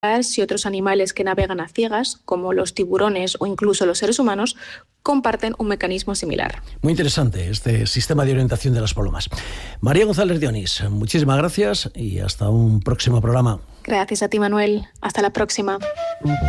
y otros animales que navegan a ciegas, como los tiburones o incluso los seres humanos, comparten un mecanismo similar. Muy interesante este sistema de orientación de las palomas. María González de Onís, muchísimas gracias y hasta un próximo programa. Gracias a ti, Manuel. Hasta la próxima.